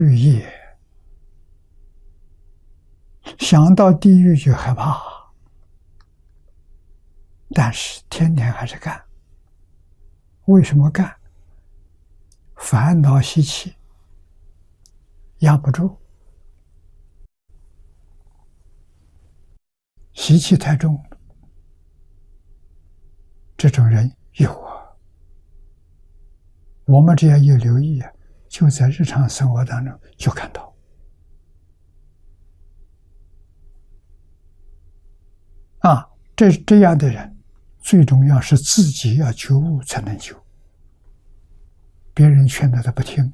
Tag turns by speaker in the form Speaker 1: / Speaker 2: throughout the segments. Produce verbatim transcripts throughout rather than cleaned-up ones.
Speaker 1: 狱业，想到地狱就害怕，但是天天还是干。为什么干？烦恼习气压不住，习气太重了。这种人有啊，我们只要有留意啊，就在日常生活当中就看到。啊，这这样的人，最重要是自己要觉悟才能救，别人劝他他不听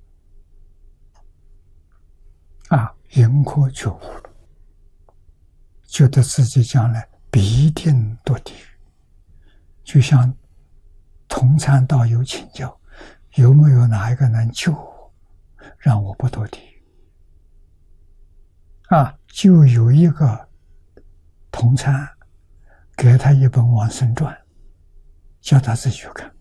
Speaker 1: 啊，啊，迎合觉悟了，觉得自己将来必定堕地狱。就像同参道友请教，有没有哪一个能救我，让我不堕地狱？啊，就有一个同参给他一本《往生传》，叫他自己去看。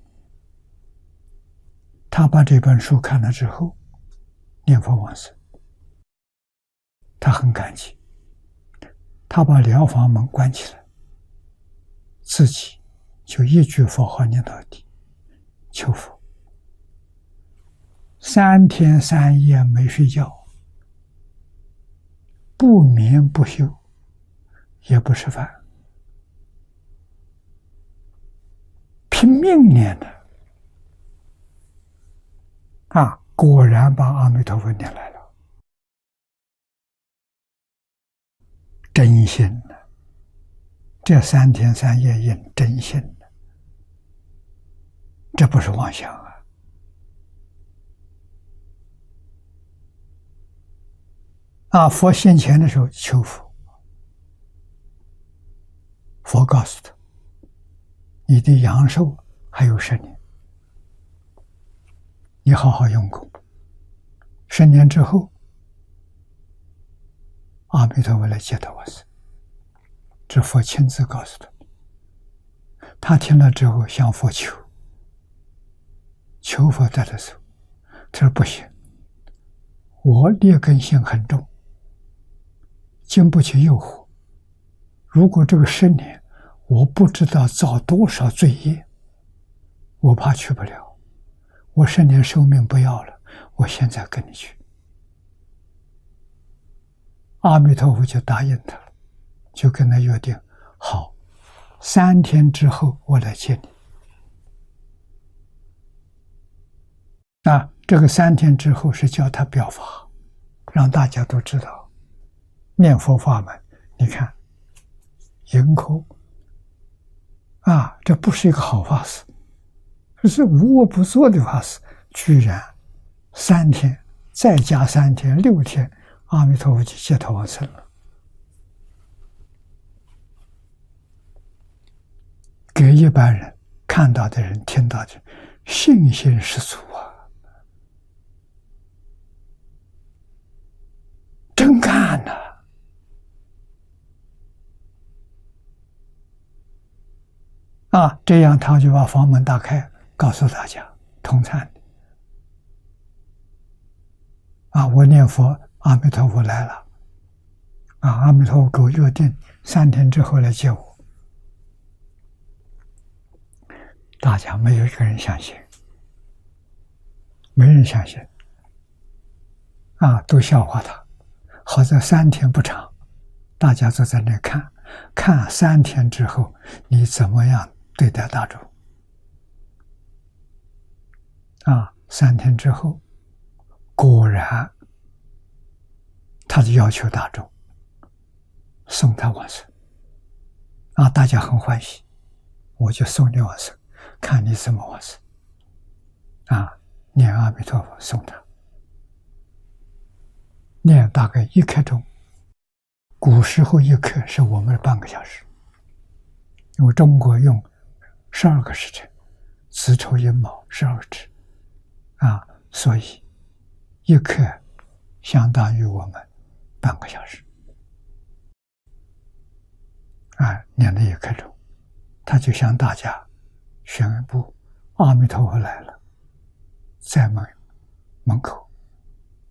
Speaker 1: 他把这本书看了之后，念佛往生，他很感激。他把疗房门关起来，自己就一句佛号念到底，求佛。三天三夜没睡觉，不眠不休，也不吃饭，拼命念的啊！果然把阿弥陀佛念来了，真心的。这三天三夜印真心的，这不是妄想啊！啊，佛现前的时候求佛，佛告诉他，你的阳寿还有十年，你好好用功。十年之后，阿弥陀佛来接他往生。这佛亲自告诉他，他听了之后向佛求，求佛带他走。他说不行，我劣根性很重，经不起诱惑。如果这个十年我不知道造多少罪业，我怕去不了。我十年寿命不要了，我现在跟你去。阿弥陀佛就答应他了，就跟他约定，好，三天之后我来接你。啊，这个三天之后是叫他表法，让大家都知道念佛法门。你看，迎口啊，这不是一个好法事，这是无恶不作的法事。居然三天再加三天，六天，阿弥陀佛就接他往生了。给一般人看到的人听到的人信心十足啊，真干呐！啊，这样他就把房门打开，告诉大家同参的啊，我念佛，阿弥陀佛来了啊，阿弥陀佛给我约定三天之后来接我。大家没有一个人相信，没人相信啊，都笑话他。好在三天不长，大家都在那看，看三天之后你怎么样对待大众啊？三天之后，果然他就要求大众送他往生啊，大家很欢喜，我就送你往生。看你怎么往生啊！念阿弥陀佛送他，念大概一刻钟。古时候一刻是我们的半个小时，因为中国用十二个时辰，子丑寅卯十二支啊，所以一刻相当于我们半个小时啊，念了一刻钟，他就向大家宣布阿弥陀佛来了，在门门口